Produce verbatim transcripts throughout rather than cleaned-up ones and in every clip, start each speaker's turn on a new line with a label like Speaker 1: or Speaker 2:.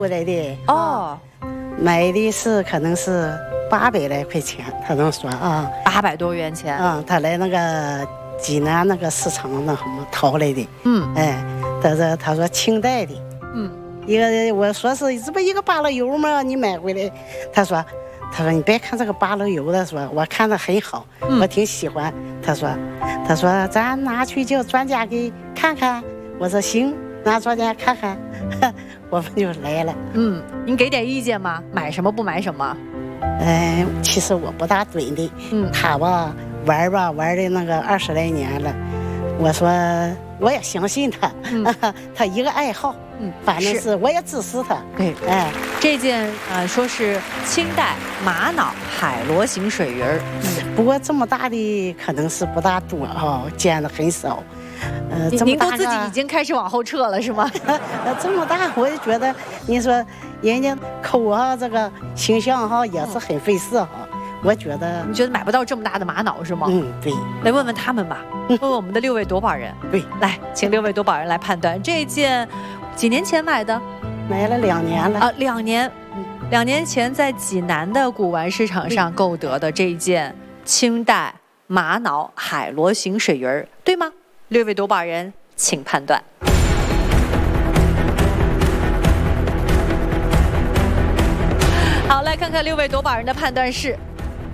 Speaker 1: 过来的
Speaker 2: 哦，
Speaker 1: 买的是可能是八百来块钱，他能说啊，
Speaker 2: 八百多元钱。
Speaker 1: 嗯，他来那个济南那个市场那什么淘来的，
Speaker 2: 嗯，
Speaker 1: 哎，他说他说清代的，
Speaker 2: 嗯，
Speaker 1: 一个我说是这不一个芭乐油吗？你买回来，他说。他说：“你别看这个芭乐油的，说我看着很好，
Speaker 2: 嗯、
Speaker 1: 我挺喜欢。”他说：“他说咱拿去叫专家给看看。”我说：“行，拿专家看看。”我们就来了。
Speaker 2: 嗯，您给点意见吗？买什么不买什么？
Speaker 1: 嗯，其实我不大准的。
Speaker 2: 嗯，
Speaker 1: 他吧玩吧玩的那个二十来年了，我说我也相信他，嗯、他一个爱好。嗯，反正是我也支持他。
Speaker 2: 对，
Speaker 1: 哎，
Speaker 2: 这件呃说是清代玛瑙海螺形水鱼儿，
Speaker 1: 嗯，不过这么大的可能是不大多啊、哦，见的很少。
Speaker 2: 呃，您都自己已经开始往后撤了是吗？
Speaker 1: 这么大，我也觉得，你说人家抠哈这个形象哈也是很费事哈。我觉得，
Speaker 2: 你觉得买不到这么大的玛瑙是吗？
Speaker 1: 嗯，对。
Speaker 2: 来问问他们吧，问问我们的六位夺宝人。
Speaker 1: 对，
Speaker 2: 来，请六位夺宝人来判断这件。几年前买的，
Speaker 1: 买了两年了
Speaker 2: 啊，两年，两年前在济南的古玩市场上购得的这一件清代玛瑙海螺形水鱼儿，对吗？六位夺宝人，请判断。好，来看看六位夺宝人的判断是：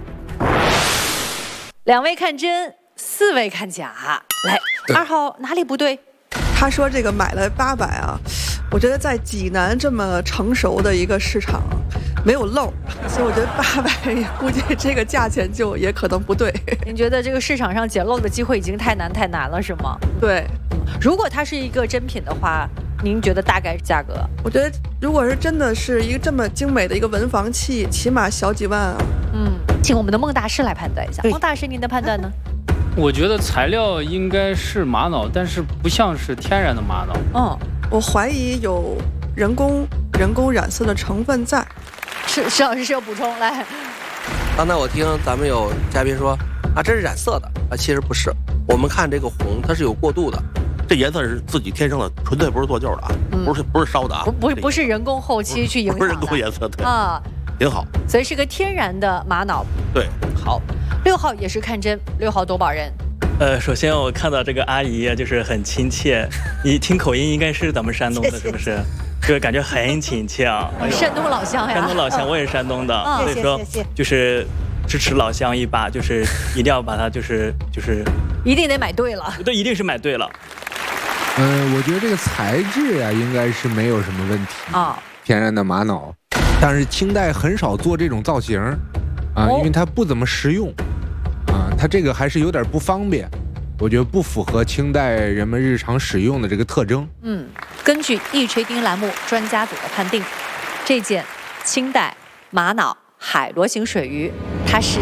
Speaker 2: 两位看真，四位看假。来，二号哪里不对？
Speaker 3: 他说这个买了八百啊，我觉得在济南这么成熟的一个市场没有漏，所以我觉得八百估计这个价钱就也可能不对。
Speaker 2: 您觉得这个市场上捡漏的机会已经太难太难了是吗？
Speaker 3: 对，
Speaker 2: 如果它是一个真品的话，您觉得大概价格？
Speaker 3: 我觉得如果是真的是一个这么精美的一个文房器，起码小几万啊。
Speaker 2: 嗯，请我们的孟大师来判断一下。孟大师，您的判断呢？
Speaker 4: 我觉得材料应该是玛瑙，但是不像是天然的玛瑙。
Speaker 2: 嗯，
Speaker 3: 我怀疑有人工人工染色的成分在。
Speaker 2: 是，石老师是有补充来。
Speaker 5: 刚才我听咱们有嘉宾说啊，这是染色的啊，其实不是。我们看这个红，它是有过渡的，
Speaker 6: 这颜色是自己天生的，纯粹不是做旧的啊，嗯、不是不是烧的啊，
Speaker 2: 不不不是人工后期去影响的，
Speaker 6: 不是人工颜色对
Speaker 2: 啊，
Speaker 6: 挺好。
Speaker 2: 所以是个天然的玛瑙。
Speaker 6: 对，
Speaker 2: 好。六号也是看真，六号夺宝人。
Speaker 7: 呃，首先我看到这个阿姨就是很亲切，一听口音应该是咱们山东的，是不是？这个感觉很亲切啊！
Speaker 2: 山东老乡呀，
Speaker 7: 山东老乡，我也是山东的，
Speaker 2: 嗯、
Speaker 7: 所以说就是支持老乡一把，就是一定要把它就是就是
Speaker 2: 一定得买对了，
Speaker 7: 对，一定是买对了。
Speaker 8: 嗯、呃，我觉得这个材质呀、啊，应该是没有什么问题
Speaker 2: 啊，
Speaker 8: 天然的玛瑙，但是清代很少做这种造型啊，因为它不怎么实用。啊，它这个还是有点不方便，我觉得不符合清代人们日常使用的这个特征。
Speaker 2: 嗯，根据一锤定栏目专家组的判定，这件清代玛瑙海螺形水鱼，它是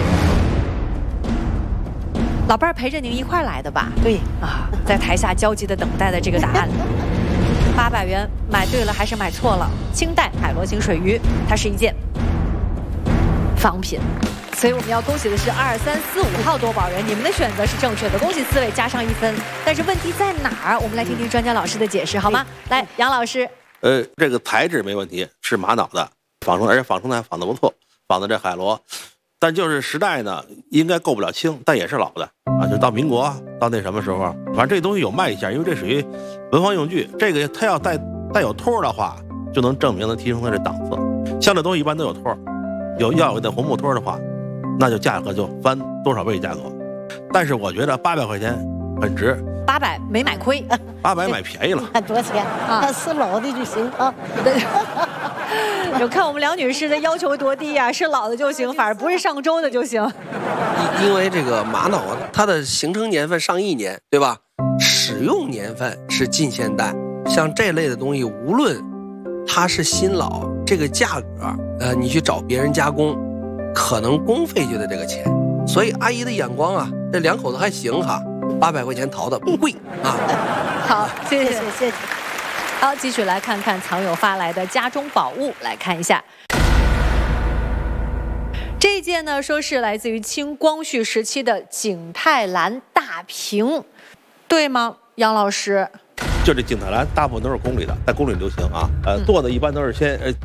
Speaker 2: 老伴儿陪着您一块来的吧？
Speaker 1: 对
Speaker 2: 啊，在台下焦急地等待的这个答案。八百元买对了还是买错了？清代海螺形水鱼，它是一件仿品。所以我们要恭喜的是二三四五号夺宝人，你们的选择是正确的，恭喜四位加上一分。但是问题在哪儿？我们来听听专家老师的解释，好吗？来，杨老师。
Speaker 6: 呃，这个材质没问题，是玛瑙的，仿出而且仿出来仿的不错，仿的这海螺，但就是时代呢，应该够不了清，但也是老的啊，就到民国到那什么时候，反正这东西有卖相，因为这属于文房用具，这个它要带带有托的话，就能证明能提升它这档次。像这东西一般都有托，有要有那红木托的话。那就价格就翻多少倍价格，但是我觉得八百块钱很值，
Speaker 2: 八百没买亏，
Speaker 6: 八百买便宜了。
Speaker 1: 看多少钱啊？是老的就行啊。
Speaker 2: 有看我们梁女士的要求多低呀、啊？是老的就行，反而不是上周的就行。
Speaker 5: 因为这个玛瑙啊，它的形成年份上亿年，对吧？使用年份是近现代，像这类的东西，无论它是新老，这个价格，呃，你去找别人加工。可能工费就得这个钱，所以阿姨的眼光啊，这两口子还行哈，八百块钱淘的不贵啊。
Speaker 2: 好，谢谢
Speaker 1: 谢谢。
Speaker 2: 好，继续来看看藏友发来的家中宝物，来看一下。这件呢，说是来自于清光绪时期的景泰蓝大瓶，对吗，杨老师？
Speaker 6: 就这景泰蓝大部分都是宫里的，在宫里流行啊。呃，做的一般都是先呃